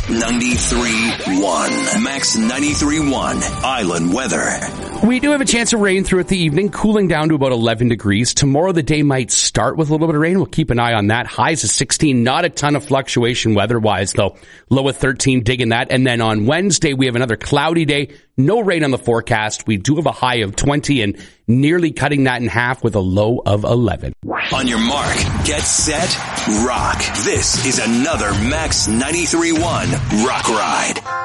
93.1. Max 93.1. Island weather. We do have a chance of rain throughout the evening, cooling down to about 11 degrees. Tomorrow the day might start with a little bit of rain. We'll keep an eye on that. Highs of 16. Not a ton of fluctuation weather-wise, though. Low of 13, digging that. And then on Wednesday, we have another cloudy day. No rain on the forecast. We do have a high of 20 and nearly cutting that in half with a low of 11. On your mark, get set, rock. This is another Max 93.1 Rock Ride.